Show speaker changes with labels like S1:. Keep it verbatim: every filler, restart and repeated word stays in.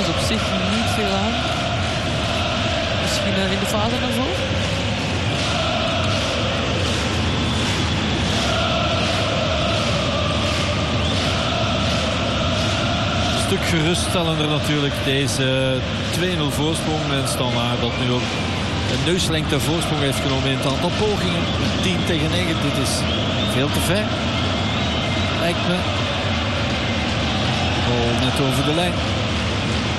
S1: is op zich niet veel aan. Misschien uh, in de fase naar voren.
S2: Een stuk geruststellender natuurlijk deze twee nul voorsprong. En Standaard dat nu ook een neuslengte voorsprong heeft genomen in het aantal pogingen. tien tegen negen, dit is veel te ver. Lijkt me. Bal net over de lijn.